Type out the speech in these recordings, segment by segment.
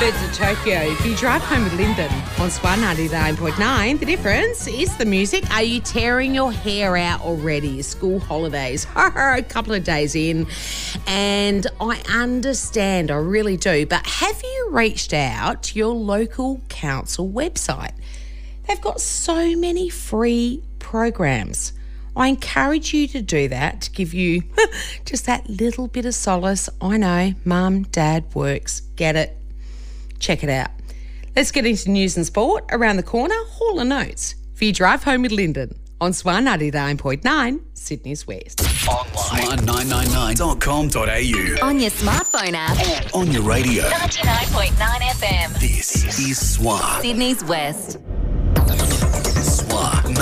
Birds of Tokyo. If you drive home with Lyndon on Swan 99.9, the difference is the music. Are you tearing your hair out already? School holidays, a couple of days in. And I understand, I really do. But have you reached out to your local council website? They've got so many free programs. I encourage you to do that to give you just that little bit of solace. I know, Mum, Dad works, get it. Check it out. Let's get into news and sport. Around the corner, Hall of Notes for your drive home with Lyndon on Swan 99.9, Sydney's West. Online, swan999.com.au. On your smartphone app. And on your radio. 99.9 FM. This is Swan. Sydney's West. Swan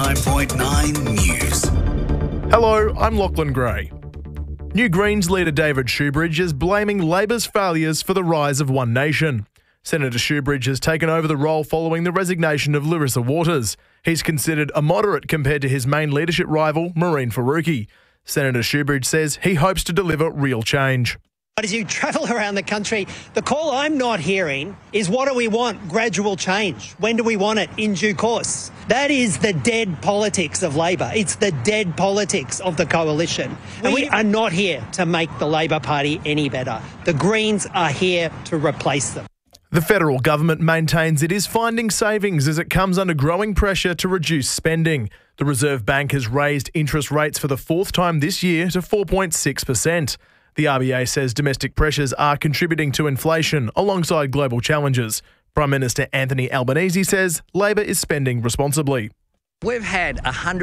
99.9 News. Hello, I'm Lachlan Gray. New Greens leader David Shoebridge is blaming Labor's failures for the rise of One Nation. Senator Shoebridge has taken over the role following the resignation of Larissa Waters. He's considered a moderate compared to his main leadership rival, Maureen Faruqi. Senator Shoebridge says he hopes to deliver real change. But as you travel around the country, the call I'm not hearing is what do we want? Gradual change. When do we want it? In due course. That is the dead politics of Labor. It's the dead politics of the coalition. And we are not here to make the Labor Party any better. The Greens are here to replace them. The federal government maintains it is finding savings as it comes under growing pressure to reduce spending. The Reserve Bank has raised interest rates for the fourth time this year to 4.6%. The RBA says domestic pressures are contributing to inflation alongside global challenges. Prime Minister Anthony Albanese says Labor is spending responsibly. We've had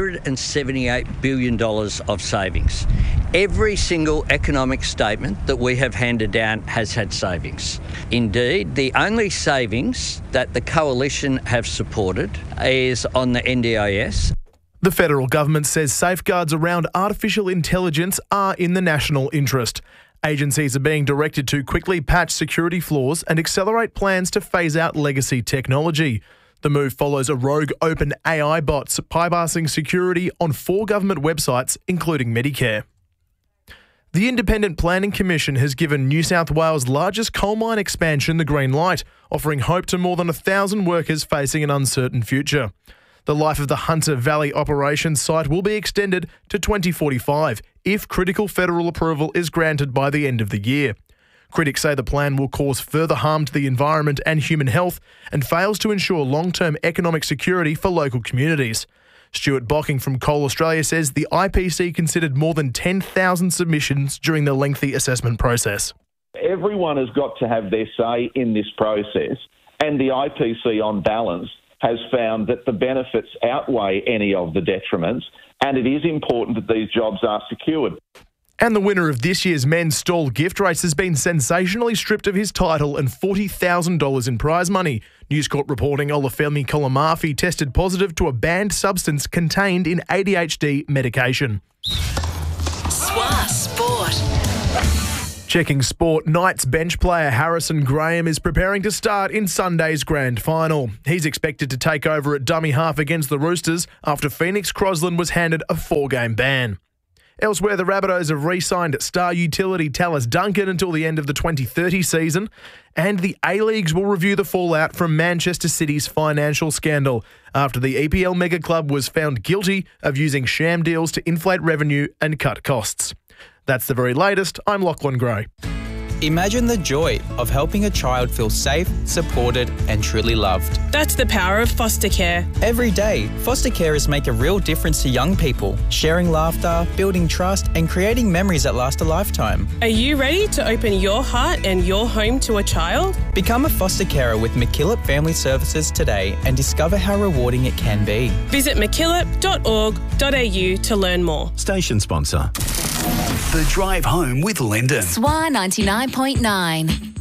$178 billion of savings. Every single economic statement that we have handed down has had savings. Indeed, the only savings that the coalition have supported is on the NDIS. The federal government says safeguards around artificial intelligence are in the national interest. Agencies are being directed to quickly patch security flaws and accelerate plans to phase out legacy technology. The move follows a rogue open AI bot bypassing security on 4 government websites, including Medicare. The Independent Planning Commission has given New South Wales' largest coal mine expansion the green light, offering hope to more than 1,000 workers facing an uncertain future. The life of the Hunter Valley operations site will be extended to 2045 if critical federal approval is granted by the end of the year. Critics say the plan will cause further harm to the environment and human health and fails to ensure long-term economic security for local communities. Stuart Bocking from Coal Australia says the IPC considered more than 10,000 submissions during the lengthy assessment process. Everyone has got to have their say in this process, and the IPC on balance has found that the benefits outweigh any of the detriments, and it is important that these jobs are secured. And the winner of this year's men's stall gift race has been sensationally stripped of his title and $40,000 in prize money. News Corp reporting Olufemi Kolomafi tested positive to a banned substance contained in ADHD medication. Swan Sport. Checking sport, Knights bench player Harrison Graham is preparing to start in Sunday's grand final. He's expected to take over at dummy half against the Roosters after Phoenix Crosland was handed a 4-game ban. Elsewhere, the Rabbitohs have re-signed star utility Tallis Duncan until the end of the 2030 season, and the A-Leagues will review the fallout from Manchester City's financial scandal after the EPL mega club was found guilty of using sham deals to inflate revenue and cut costs. That's the very latest. I'm Lachlan Gray. Imagine the joy of helping a child feel safe, supported and truly loved. That's the power of foster care. Every day, foster carers make a real difference to young people, sharing laughter, building trust and creating memories that last a lifetime. Are you ready to open your heart and your home to a child? Become a foster carer with MacKillop Family Services today and discover how rewarding it can be. Visit mackillop.org.au to learn more. Station sponsor. The Drive Home with Lyndon. Swan 99.9.